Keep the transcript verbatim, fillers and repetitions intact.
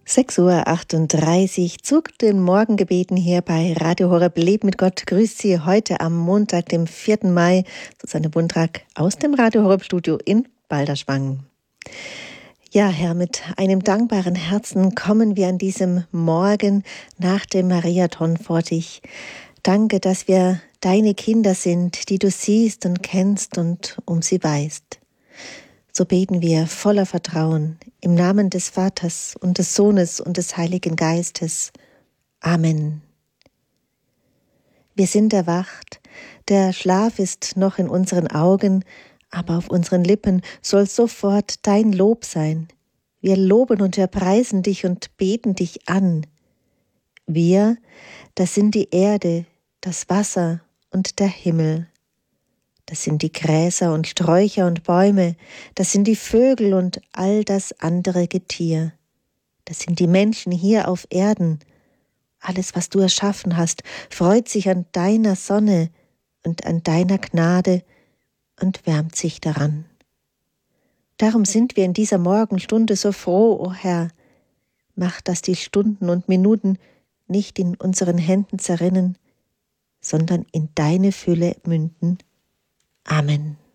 sechs Uhr achtunddreißig zu den Morgengebeten hier bei Radio Horeb Leben mit Gott. Grüßt Sie heute am Montag, dem vierten Mai, Susanne Bundrack aus dem Radio Horeb Studio in Balderschwang. Ja, Herr, mit einem dankbaren Herzen kommen wir an diesem Morgen nach dem Mariathon vor dich. Danke, dass wir deine Kinder sind, die du siehst und kennst und um sie weißt. So beten wir voller Vertrauen im Namen des Vaters und des Sohnes und des Heiligen Geistes. Amen. Wir sind erwacht, der Schlaf ist noch in unseren Augen, aber auf unseren Lippen soll sofort dein Lob sein. Wir loben und wir preisen dich und beten dich an. Wir, das sind die Erde, das Wasser und der Himmel. Das sind die Gräser und Sträucher und Bäume, das sind die Vögel und all das andere Getier. Das sind die Menschen hier auf Erden. Alles, was du erschaffen hast, freut sich an deiner Sonne und an deiner Gnade und wärmt sich daran. Darum sind wir in dieser Morgenstunde so froh, o Herr. Mach, dass die Stunden und Minuten nicht in unseren Händen zerrinnen, sondern in deine Fülle münden. Amen.